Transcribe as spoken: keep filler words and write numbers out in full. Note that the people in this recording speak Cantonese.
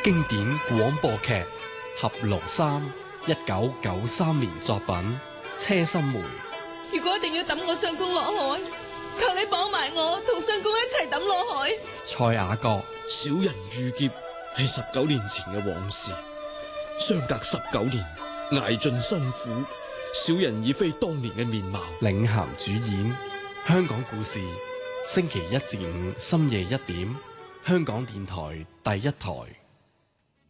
經典廣播劇《俠廬三》，一九九三年作品《車心梅》。 如果一定要抌我相公落海，求你綁埋我同相公一齊抌落海。 蔡雅閣， 小人遇劫係十九年前嘅往事，相隔十九年，捱盡辛苦，小人已非當年嘅面貌。 領銜主演，香港故事，星期一至五深夜一點，香港電台第一台。